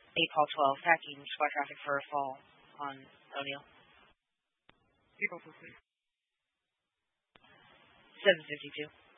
8 Paul 12, tacking squad traffic for a fall on O'Neill. 752.